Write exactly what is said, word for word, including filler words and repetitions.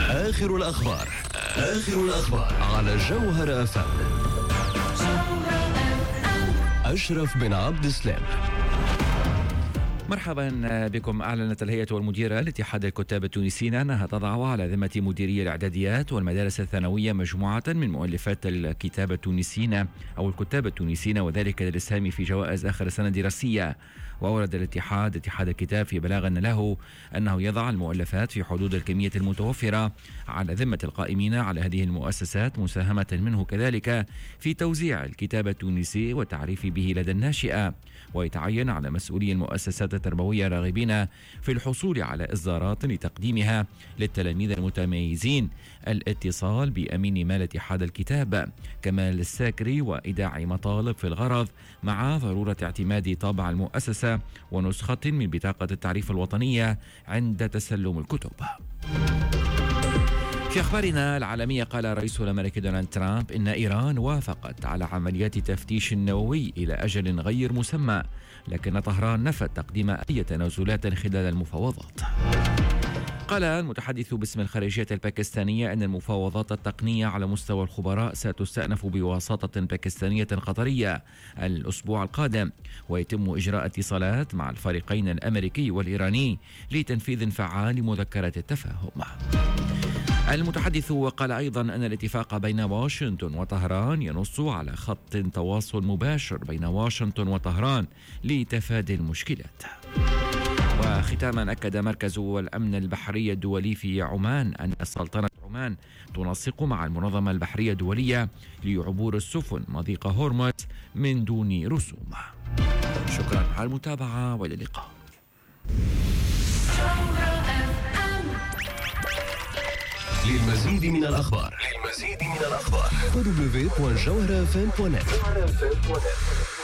آخر الأخبار آخر الأخبار على جوهر أف أم. أشرف بن عبد السلام. مرحبا بكم. أعلنت الهيئة والمديرة لاتحاد الكتاب التونسيين أنها تضع على ذمة مديري الإعداديات والمدارس الثانوية مجموعة من مؤلفات الكتاب التونسيين أو الكتاب التونسيين، وذلك للإسهام في جوائز آخر السنة الدراسية. وأورد الاتحاد اتحاد الكتاب في بلاغ له أنه يضع المؤلفات في حدود الكمية المتوفرة على ذمة القائمين على هذه المؤسسات، مساهمة منه كذلك في توزيع الكتاب التونسي والتعريف به لدى الناشئة. ويتعين على مسؤولي المؤسسات التربوية راغبين في الحصول على إصدارات لتقديمها للتلاميذ المتميزين الاتصال بأمين مال اتحاد الكتاب كمال الساكري وإيداع مطالب في الغرض، مع ضرورة اعتماد طابع المؤسسة ونسخة من بطاقة التعريف الوطنية عند تسلم الكتب. في أخبارنا العالمية، قال رئيس الأمريكي دونالد ترامب إن إيران وافقت على عمليات تفتيش نووي إلى أجل غير مسمى، لكن طهران نفت تقديم أي تنازلات خلال المفاوضات. قال المتحدث باسم الخارجية الباكستانية أن المفاوضات التقنية على مستوى الخبراء ستستأنف بواسطة باكستانية قطرية الأسبوع القادم، ويتم إجراء اتصالات مع الفريقين الأمريكي والإيراني لتنفيذ فعال لمذكرة التفاهم. المتحدث قال أيضا أن الاتفاق بين واشنطن وطهران ينص على خط تواصل مباشر بين واشنطن وطهران لتفادي المشكلات. وختاما، أكد مركز الأمن البحري الدولي في عمان أن سلطنة عمان تنسق مع المنظمة البحرية الدولية لعبور السفن مضيق هورموز من دون رسوم. شكرا على المتابعة وإلى اللقاء. للمزيد من الأخبار للمزيد من الأخبار دبليو دبليو دبليو دوت جوهر اف ام دوت نت.